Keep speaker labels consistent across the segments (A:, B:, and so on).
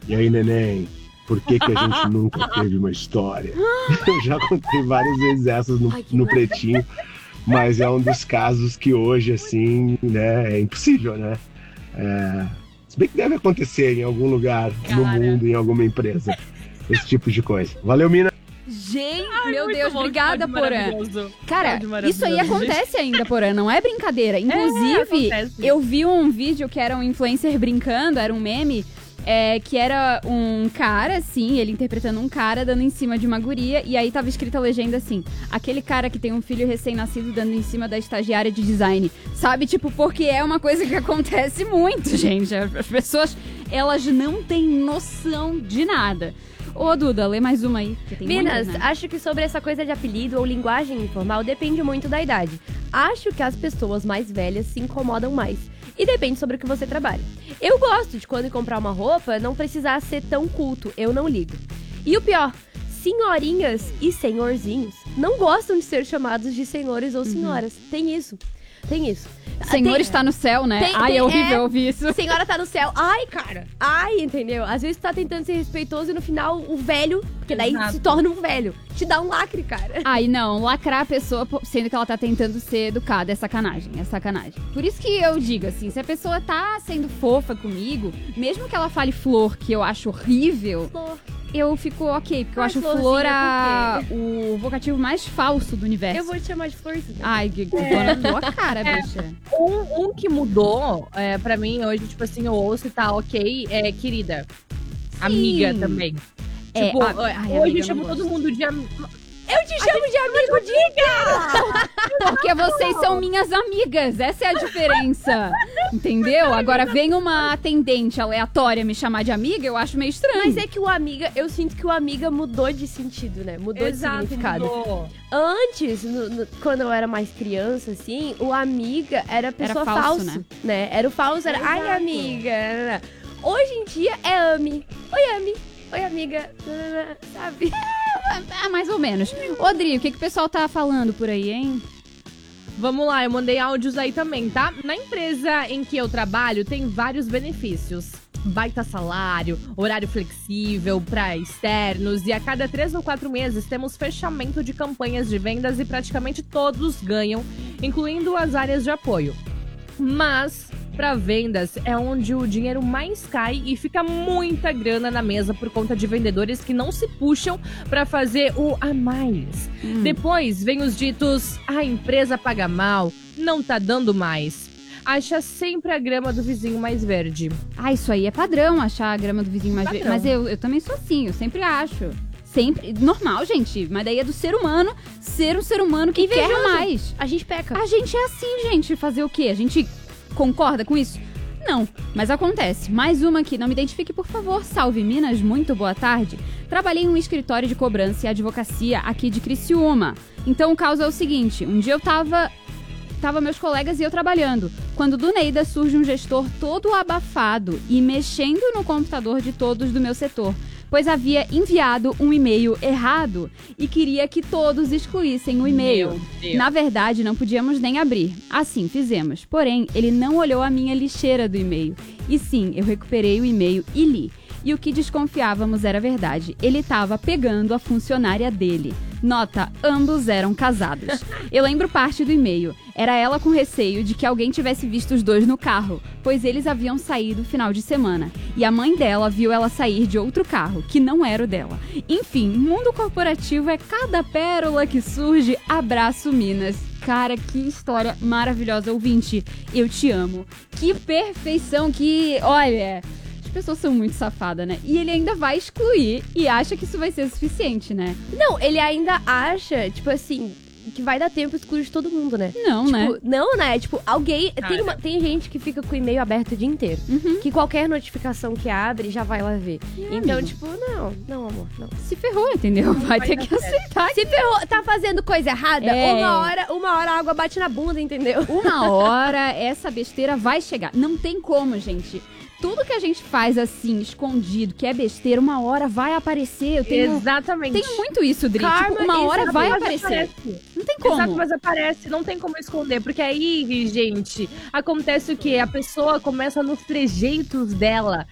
A: E aí, neném, por que que a gente nunca teve uma história? Eu já contei várias vezes essas no Pretinho, mas é um dos casos que hoje, assim, né, é impossível, né? Se bem que deve acontecer em algum lugar no mundo, em alguma empresa, esse tipo de coisa. Valeu, Mina!
B: Gente,
C: Ai,
B: meu
C: muito
B: Deus,
C: bom,
B: obrigada,
C: que
B: Porã.
C: maravilhoso.
B: Cara,
C: Que
B: isso aí
C: maravilhoso.
B: acontece ainda, Porã, não é brincadeira. Inclusive,
C: acontece.
B: eu vi um vídeo que era um influencer brincando, era um meme, que era um cara, assim, ele interpretando um cara dando em cima de uma guria, e aí tava escrita a legenda assim, aquele cara que tem um filho recém-nascido dando em cima da estagiária de design, sabe? Tipo, porque é uma coisa que acontece muito, gente. As pessoas, elas não têm noção de nada. Ô, Duda, lê mais uma aí. Que tem
D: Minas,
B: muitas, né?
D: acho que sobre essa coisa de apelido ou linguagem informal depende muito da idade. Acho que as pessoas mais velhas se incomodam mais. E depende sobre o que você trabalha. Eu gosto de quando comprar uma roupa não precisar ser tão culto, eu não ligo. E o pior, senhorinhas e senhorzinhos não gostam de ser chamados de senhores ou senhoras. Tem isso.
B: Senhor está no céu, né? É horrível ouvir isso.
D: Senhora tá no céu. Ai, cara. Ai, entendeu? Às vezes tu tá tentando ser respeitoso e no final o velho, porque daí
C: Exato.
D: se torna um velho, te dá um lacre, cara.
B: Ai, não, lacrar a pessoa sendo que ela tá tentando ser educada é sacanagem, Por isso que eu digo assim, se a pessoa tá sendo fofa comigo, mesmo que ela fale flor, que eu acho horrível,
D: Flor.
B: eu fico ok, porque eu
D: Ai,
B: acho
D: florzinha,
B: flor
D: por
B: o vocativo mais falso do universo.
D: Eu vou te chamar de florzinha.
B: Ai, dona tua cara, bicha.
C: Um que mudou pra mim hoje, tipo assim, eu ouço e tá ok, é querida. Amiga também. Tipo,
B: ai,
C: hoje
B: amiga,
C: eu chamo
B: não gosto.
C: todo mundo de
D: Eu te chamo de amigo, diga!
B: Porque vocês são minhas amigas, essa é a diferença. Entendeu? Agora vem uma atendente aleatória me chamar de amiga, eu acho meio estranho.
D: Mas é que o amiga, eu sinto que o amiga mudou de sentido, né? Mudou de significado.
C: mudou.
D: Antes, quando eu era mais criança, assim, o amiga era pessoa
B: falso,
D: né? Era o falso, era ai,
C: Exato.
D: amiga. Hoje em dia é ame. Oi, ame. Oi, amiga. Sabe?
B: Mais ou menos. Rodrigo, o que o pessoal tá falando por aí, hein?
C: Vamos lá, eu mandei áudios aí também, tá? Na empresa em que eu trabalho, tem vários benefícios. Baita salário, horário flexível para externos e a cada 3 ou 4 meses temos fechamento de campanhas de vendas e praticamente todos ganham, incluindo as áreas de apoio. Mas para vendas é onde o dinheiro mais cai e fica muita grana na mesa por conta de vendedores que não se puxam para fazer o a mais. Depois vem os ditos: a empresa paga mal, não tá dando mais. Acha sempre a grama do vizinho mais verde.
B: Ah, isso aí é padrão, achar a grama do vizinho mais verde. Mas eu também sou assim, eu sempre acho. Sempre. Normal, gente. Mas daí é do ser humano ser um ser humano que quer mais.
D: A gente peca.
B: A gente é assim, gente. Fazer o quê? A gente concorda com isso? Não, mas acontece. Mais uma aqui. Não me identifique, por favor. Salve, Minas. Muito boa tarde. Trabalhei em um escritório de cobrança e advocacia aqui de Criciúma. Então o caso é o seguinte. Um dia eu tava meus colegas e eu trabalhando, quando do Neida surge um gestor todo abafado e mexendo no computador de todos do meu setor, pois havia enviado um e-mail errado e queria que todos excluíssem o e-mail.
C: Meu Deus.
B: Na verdade, não podíamos nem abrir. Assim fizemos. Porém, ele não olhou a minha lixeira do e-mail. E sim, eu recuperei o e-mail e li. E o que desconfiávamos era verdade. Ele estava pegando a funcionária dele. Nota, ambos eram casados. Eu lembro parte do e-mail. Era ela com receio de que alguém tivesse visto os dois no carro, pois eles haviam saído final de semana. E a mãe dela viu ela sair de outro carro, que não era o dela. Enfim, mundo corporativo é cada pérola que surge. Abraço, Minas. Cara, que história maravilhosa, ouvinte. Eu te amo. Que perfeição, que... Olha... As pessoas são muito safadas, né? E ele ainda vai excluir e acha que isso vai ser suficiente, né?
D: Não, ele ainda acha, tipo assim, que vai dar tempo excluir de todo mundo, né?
B: Não,
D: Tipo,
B: né?
D: não, né? Tipo, alguém...
C: Cara.
D: Tem gente que fica com o e-mail aberto o dia inteiro. Que qualquer notificação que abre, já vai lá ver. Então,
B: amigo.
D: tipo, não, amor, não.
B: Se ferrou, entendeu? Vai ter que aceitar.
D: Se ferrou, tá fazendo coisa errada,
B: É.
D: uma hora a água bate na bunda, entendeu?
B: Uma hora essa besteira vai chegar. Não tem como, gente. Tudo que a gente faz assim, escondido, que é besteira, uma hora vai aparecer.
C: Exatamente.
B: Tem muito isso, Dri.
D: Karma,
B: Tipo, uma hora
C: Exato,
B: vai
C: mas
B: aparecer.
C: aparece.
B: Não tem como.
C: Exato, mas aparece, não tem como esconder. Porque aí, gente, acontece o quê? A pessoa começa nos trejeitos dela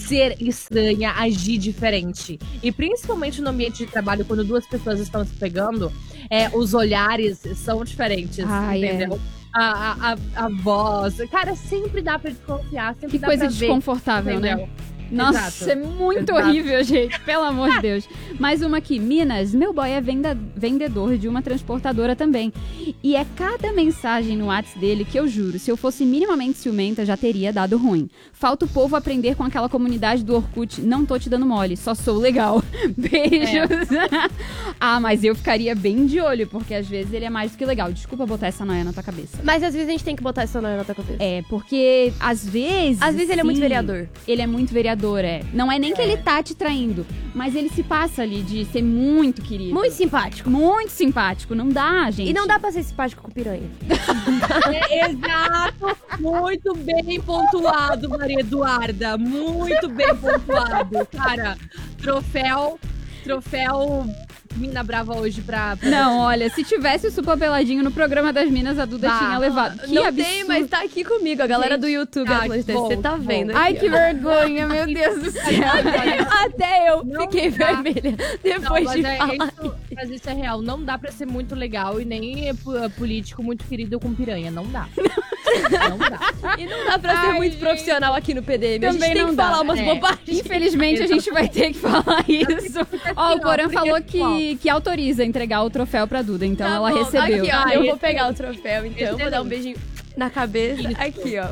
C: ser estranha, agir diferente. E principalmente no ambiente de trabalho, quando duas pessoas estão se pegando, os olhares são diferentes, entendeu? A voz. Cara, sempre dá pra desconfiar, sempre
B: Que
C: dá
B: coisa
C: pra ver,
B: desconfortável,
C: entendeu?
B: né? Nossa,
C: Exato.
B: é muito
C: Exato.
B: horrível, gente. Pelo amor de Deus. Mais uma aqui. Minas, meu boy é vendedor de uma transportadora também. E é cada mensagem no WhatsApp dele que eu juro, se eu fosse minimamente ciumenta, já teria dado ruim. Falta o povo aprender com aquela comunidade do Orkut. Não tô te dando mole, só sou legal. Beijos. Mas eu ficaria bem de olho, porque às vezes ele é mais do que legal. Desculpa botar essa noia na tua cabeça.
D: Mas às vezes a gente tem que botar essa noia na tua cabeça.
B: Porque às vezes...
D: Às vezes ele é muito
B: sim,
D: vereador.
B: Ele é muito vereador, Não é nem que ele tá te traindo, mas ele se passa ali de ser muito querido.
D: Muito simpático.
B: Muito simpático. Não dá, gente.
D: E não dá pra ser simpático com piranha.
C: Exato, muito bem pontuado, Maria Eduarda, muito bem pontuado, cara, troféu Mina Brava hoje pra
B: Não, olha, se tivesse o Super Peladinho no programa das Minas, a Duda tinha levado. Que
D: não
B: absurdo.
D: tem, mas tá aqui comigo. A galera do YouTube, Atlântida,
C: bom,
D: você tá vendo.
B: Ai,
D: aqui,
B: que
D: ó.
B: vergonha, meu Deus do céu.
D: Até eu
C: Não
D: fiquei
C: dá.
D: vermelha
C: Não,
D: depois
C: mas,
D: de falar.
C: mas isso é real, não dá pra ser muito legal e nem político muito querido com piranha, não dá. Não dá.
D: E não dá pra ser
B: Ai,
D: muito
B: gente.
D: profissional aqui no PDM. a gente
B: Também
D: tem
B: não
D: que
B: dá.
D: falar umas bobagens.
B: Infelizmente, a gente vai ter que falar isso. Ó, o Porã
C: porque,
B: falou
C: ó,
B: que autoriza entregar o troféu pra Duda, então
D: Tá
B: ela
D: bom.
B: recebeu.
D: Aqui, ó,
C: Ah,
D: eu vou
C: esse-
D: pegar o troféu, então. Vou dar um
C: excelente.
D: beijinho na cabeça.
C: Isso.
D: Aqui, ó,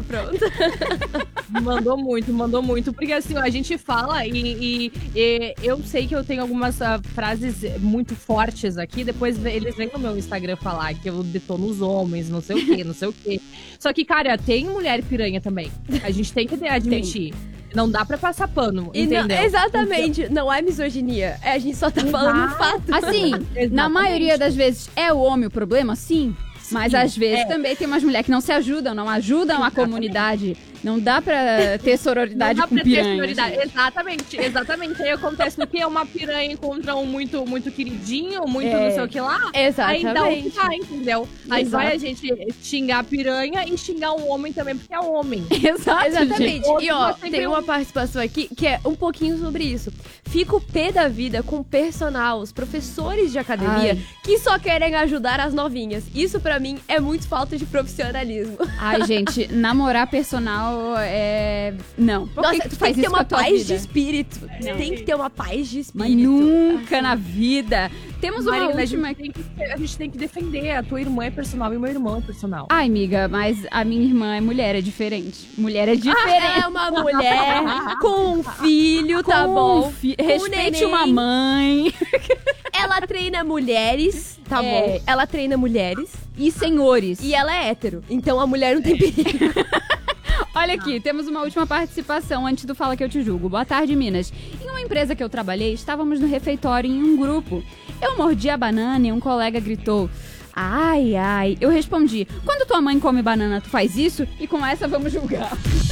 D: pronto.
C: Mandou muito. Porque assim, ó, a gente fala e eu sei que eu tenho algumas frases muito fortes aqui. Depois eles vêm no meu Instagram falar que eu detono os homens, não sei o quê. Só que, cara, tem mulher piranha também. A gente tem que admitir. Não dá pra passar pano,
D: E não-
C: entendeu?
D: exatamente, não é misoginia. A gente só tá falando o fato.
B: Assim, na
C: Exatamente.
B: maioria das vezes é o homem o problema, sim. Mas às vezes
C: é.
B: também tem umas mulheres que não se ajudam, não ajudam a comunidade. Não dá pra ter sororidade
C: Não dá
B: com
C: pra ter
B: piranha.
C: prioridade.
B: gente.
C: Exatamente. Aí acontece o que? Uma piranha encontra um muito queridinho, muito
B: É.
C: não sei o que lá.
D: Exatamente.
C: Aí dá o que dá, entendeu? Aí
B: Exato.
C: vai a gente xingar a piranha e xingar um homem também, porque é homem.
B: Exato, gente.
D: Exatamente. E ó,
C: Sempre
D: tem uma participação aqui que é um pouquinho sobre isso. Fico pé da vida com o personal, os professores de academia
B: Ai.
D: que só querem ajudar as novinhas. Isso pra mim é muito falta de profissionalismo.
B: Ai, gente, namorar personal é... Não. Por que
D: Nossa,
B: tu
D: tem
B: faz
D: que ter
B: isso com a
D: uma
B: tua
D: paz
B: vida?
D: de espírito. Tem que ter uma paz de
B: Mas
D: espírito.
B: nunca na vida. Temos uma
C: Marina,
B: última...
C: a gente tem que defender. A tua irmã é personal e o meu irmão é personal.
B: Ai, amiga, mas a minha irmã é mulher, é diferente. Mulher é diferente.
D: É uma mulher com um filho, tá
B: Com
D: bom?
B: Respeite
D: neném.
B: uma mãe.
D: Ela treina mulheres, tá
B: É.
D: bom? Ela treina mulheres
B: E senhores.
D: e ela é hétero. Então a mulher não tem perigo.
B: Olha aqui, temos uma última participação antes do Fala Que Eu Te Julgo. Boa tarde, Minas. Em uma empresa que eu trabalhei, estávamos no refeitório em um grupo. Eu mordi a banana e um colega gritou: ai, ai. Eu respondi: quando tua mãe come banana, tu faz isso? E com essa vamos julgar.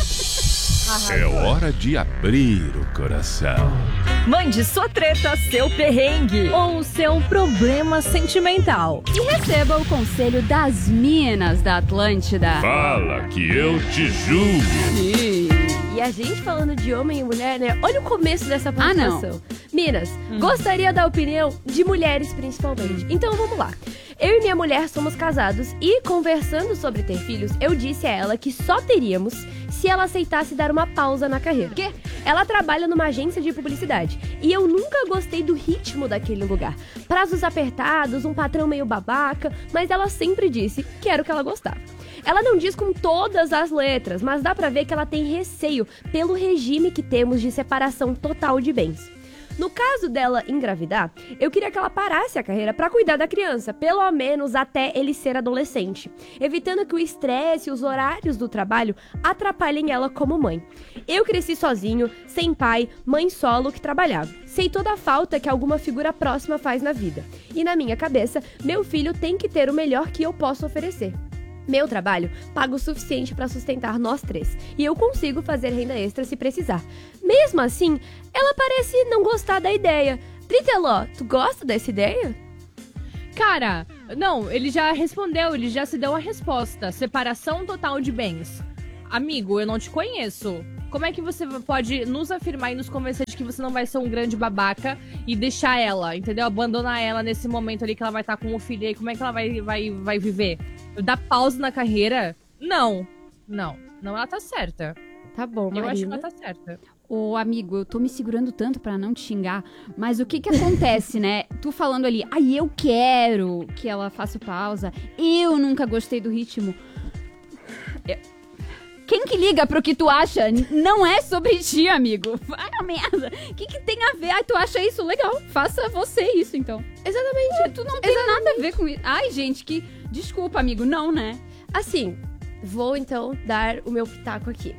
E: É hora de abrir o coração.
F: Mande sua treta, seu perrengue.
C: Ou seu problema sentimental.
B: E receba o conselho das Minas da Atlântida.
E: Fala que eu te julgo.
D: E a gente falando de homem e mulher, né? Olha o começo dessa
B: Ah, não.
D: participação. Minas, gostaria da opinião de mulheres principalmente. Então vamos lá. Eu e minha mulher somos casados e, conversando sobre ter filhos, eu disse a ela que só teríamos se ela aceitasse dar uma pausa na carreira.
B: Quê?
D: Ela trabalha numa agência de publicidade e eu nunca gostei do ritmo daquele lugar. Prazos apertados, um patrão meio babaca, mas ela sempre disse que era o que ela gostava. Ela não diz com todas as letras, mas dá pra ver que ela tem receio pelo regime que temos de separação total de bens. No caso dela engravidar, eu queria que ela parasse a carreira pra cuidar da criança, pelo menos até ele ser adolescente, evitando que o estresse e os horários do trabalho atrapalhem ela como mãe. Eu cresci sozinho, sem pai, mãe solo que trabalhava. Sei toda a falta que alguma figura próxima faz na vida. E na minha cabeça, meu filho tem que ter o melhor que eu posso oferecer. Meu trabalho paga o suficiente para sustentar nós três, e eu consigo fazer renda extra se precisar. Mesmo assim, ela parece não gostar da ideia. Triteló, tu gosta dessa ideia?
C: Cara, não, ele já respondeu, ele já se deu a resposta. Separação total de bens. Amigo, eu não te conheço. como é que você pode nos afirmar e nos convencer de que você não vai ser um grande babaca e deixar ela, entendeu? Abandonar ela nesse momento ali que ela vai estar com o filho aí, como é que ela vai viver? Dar pausa na carreira? Não, ela tá certa.
D: Tá bom, Marina.
C: Eu acho que ela tá certa.
B: Ô, amigo, eu tô me segurando tanto pra não te xingar, mas o que acontece, né? Tu falando ali, eu quero que ela faça pausa, eu nunca gostei do ritmo. Quem que liga pro que tu acha? Não é sobre ti, amigo. Vai a merda. O que tem a ver? Ai, tu acha isso? Legal. Faça você isso, então.
D: Exatamente.
B: Tu não tem nada a ver com isso. Ai, gente, desculpa, amigo. Não, né?
D: Assim, vou então dar o meu pitaco aqui.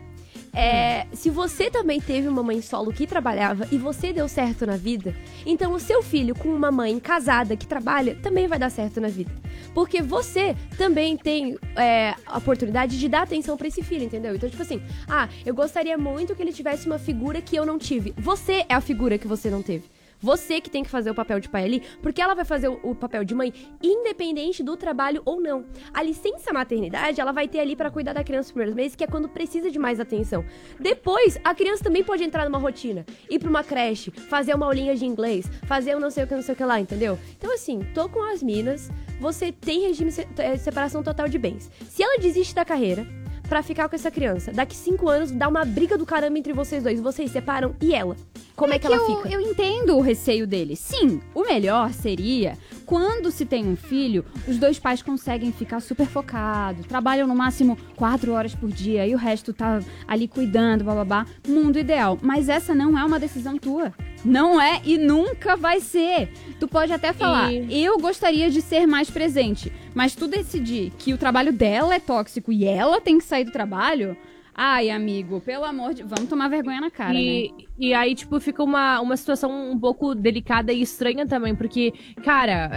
D: Se você também teve uma mãe solo que trabalhava e você deu certo na vida, então o seu filho com uma mãe casada que trabalha também vai dar certo na vida. Porque você também tem a oportunidade de dar atenção pra esse filho, entendeu? Então, tipo assim, eu gostaria muito que ele tivesse uma figura que eu não tive. Você é a figura que você não teve. Você que tem que fazer o papel de pai ali, porque ela vai fazer o papel de mãe independente do trabalho ou não. A licença maternidade, ela vai ter ali pra cuidar da criança nos primeiros meses, que é quando precisa de mais atenção. Depois, a criança também pode entrar numa rotina, ir pra uma creche, fazer uma aulinha de inglês, fazer um não sei o que lá, entendeu? Então assim, tô com as minas, você tem regime de separação total de bens. Se ela desiste da carreira pra ficar com essa criança, daqui 5 anos dá uma briga do caramba entre vocês dois, vocês separam e ela? Como é que ela fica?
B: Eu entendo o receio dele. Sim, o melhor seria, quando se tem um filho, os dois pais conseguem ficar super focados, trabalham no máximo 4 horas por dia e o resto tá ali cuidando, bababá. Mundo ideal. Mas essa não é uma decisão tua. Não é e nunca vai ser. Tu pode até falar, eu gostaria de ser mais presente, mas tu decidir que o trabalho dela é tóxico e ela tem que sair do trabalho... Ai, amigo, pelo amor de... Vamos tomar vergonha na cara, né?
C: E aí, tipo, fica uma situação um pouco delicada e estranha também, porque, cara,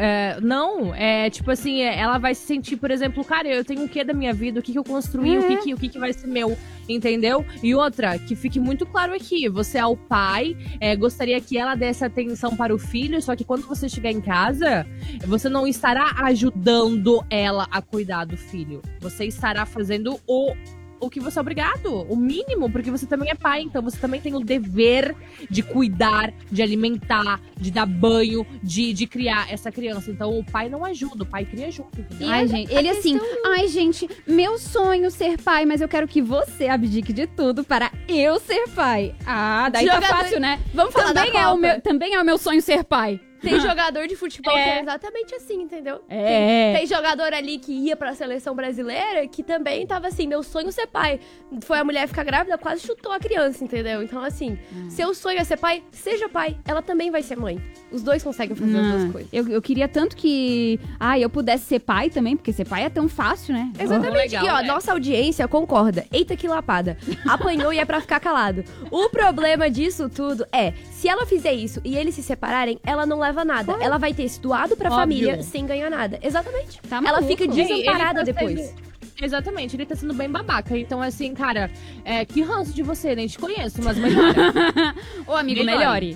C: tipo assim, ela vai se sentir, por exemplo, cara, eu tenho o que da minha vida, o que eu construí, o que vai ser meu, entendeu? E outra, que fique muito claro aqui, você é o pai, gostaria que ela desse atenção para o filho, só que quando você chegar em casa, você não estará ajudando ela a cuidar do filho, você estará fazendo o que você é obrigado, o mínimo, porque você também é pai, então você também tem o dever de cuidar, de alimentar, de dar banho, de criar essa criança. Então o pai não ajuda, o pai cria junto. Entendeu?
B: Ai, gente, ele assim, gente, meu sonho ser pai, mas eu quero que você abdique de tudo para eu ser pai. Daí tá fácil, né?
D: Vamos falar
B: também é o meu sonho ser pai.
D: Tem jogador de futebol que é exatamente assim, entendeu? Tem jogador ali que ia pra seleção brasileira que também tava assim, meu sonho é ser pai. Foi a mulher ficar grávida, quase chutou a criança, entendeu? Então assim, seu sonho é ser pai, seja pai. Ela também vai ser mãe. Os dois conseguem fazer as duas coisas.
B: Eu queria tanto que eu pudesse ser pai também, porque ser pai é tão fácil, né?
D: Exatamente. Legal, e nossa audiência concorda. Eita que lapada. Apanhou e é pra ficar calado. O problema disso tudo se ela fizer isso e eles se separarem, ela não leva nada. Ela vai ter se doado pra família sem ganhar nada. Exatamente. Ela fica desamparada depois.
C: Exatamente, ele tá sendo bem babaca. Então, assim, cara, que ranço de você, nem te conheço, mas melhora.
B: Ô, amigo, melhore.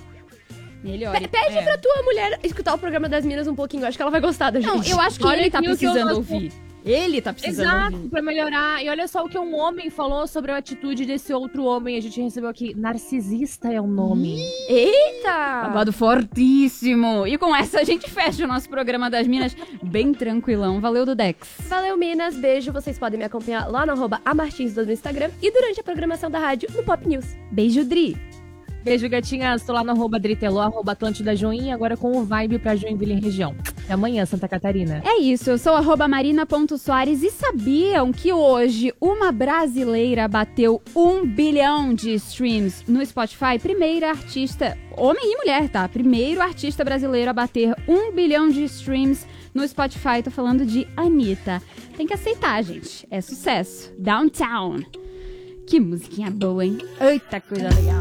D: Pede pra tua mulher escutar o programa das Minas um pouquinho. Acho que ela vai gostar da gente.
B: Não, eu acho que ele tá precisando ouvir. Ele tá precisando ouvir.
C: Pra melhorar. E olha só o que um homem falou sobre a atitude desse outro homem. A gente recebeu aqui. Narcisista é o nome.
D: Eita!
B: Babado fortíssimo. E com essa a gente fecha o nosso programa das Minas bem tranquilão. Valeu, Dudex.
D: Valeu, Minas. Beijo. Vocês podem me acompanhar lá no @amartins no Instagram e durante a programação da rádio no Pop News.
B: Beijo, Dri.
C: Beijo, gatinhas. Tô lá no @Dritelô, @Atlântida Joinha, agora com o Vibe pra Joinville e região. Até amanhã, Santa Catarina.
B: É isso, eu sou @Marina.Soares e sabiam que hoje uma brasileira bateu 1 bilhão de streams no Spotify? Primeira artista, homem e mulher, tá? Primeiro artista brasileiro a bater 1 bilhão de streams no Spotify. Tô falando de Anitta. Tem que aceitar, gente. É sucesso. Downtown. Que musiquinha boa, hein? Eita, coisa legal.